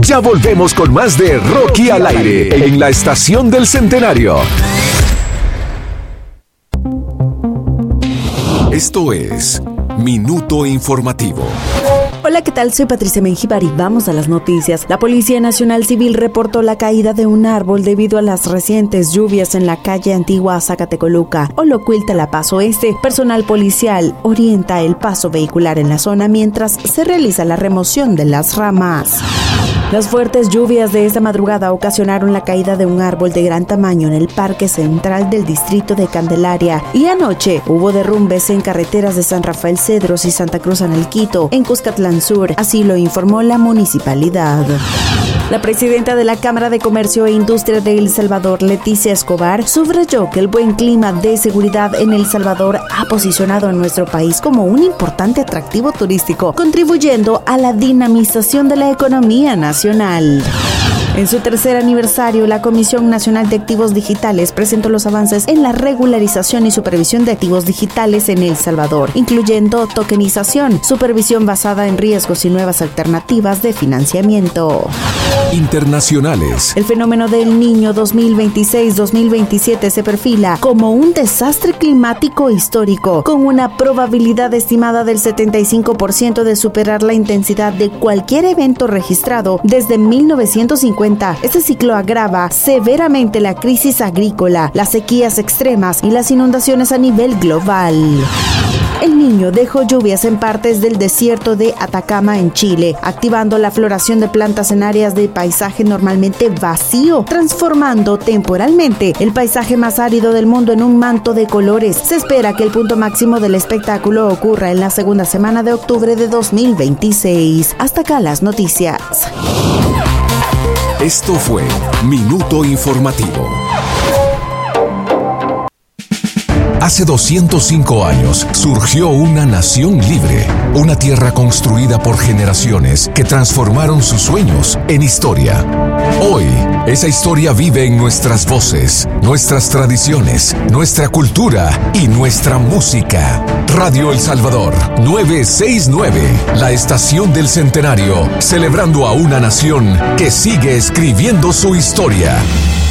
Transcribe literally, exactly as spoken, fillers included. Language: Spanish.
Ya volvemos con más de Rocky al aire en la Estación del Centenario. Esto es Minuto Informativo. Hola, ¿qué tal? Soy Patricia Mengibar y vamos a las noticias. La Policía Nacional Civil reportó la caída de un árbol debido a las recientes lluvias en la calle Antigua Zacatecoluca, Olocuilta, La Paz Oeste. Personal policial orienta el paso vehicular en la zona mientras se realiza la remoción de las ramas. Las fuertes lluvias de esta madrugada ocasionaron la caída de un árbol de gran tamaño en el Parque Central del distrito de Candelaria y anoche hubo derrumbes en carreteras de San Rafael Cedros y Santa Cruz Analquito, en Cuscatlán Sur, así lo informó la municipalidad. La presidenta de la Cámara de Comercio e Industria de El Salvador, Leticia Escobar, subrayó que el buen clima de seguridad en El Salvador ha posicionado a nuestro país como un importante atractivo turístico, contribuyendo a la dinamización de la economía nacional. En su tercer aniversario, la Comisión Nacional de Activos Digitales presentó los avances en la regularización y supervisión de activos digitales en El Salvador, incluyendo tokenización, supervisión basada en riesgos y nuevas alternativas de financiamiento. Internacionales. El fenómeno del Niño dos mil veintiséis dos mil veintisiete se perfila como un desastre climático histórico, con una probabilidad estimada del setenta y cinco por ciento de superar la intensidad de cualquier evento registrado desde mil novecientos cincuenta. Este ciclo agrava severamente la crisis agrícola, las sequías extremas y las inundaciones a nivel global. El Niño dejó lluvias en partes del desierto de Atacama en Chile, activando la floración de plantas en áreas de paisaje normalmente vacío, transformando temporalmente el paisaje más árido del mundo en un manto de colores. Se espera que el punto máximo del espectáculo ocurra en la segunda semana de octubre de dos mil veintiséis. Hasta acá las noticias. Esto fue Minuto Informativo. Hace doscientos cinco años surgió una nación libre, una tierra construida por generaciones que transformaron sus sueños en historia. Hoy, esa historia vive en nuestras voces, nuestras tradiciones, nuestra cultura y nuestra música. Radio El Salvador, novecientos sesenta y nueve, la Estación del Centenario, celebrando a una nación que sigue escribiendo su historia.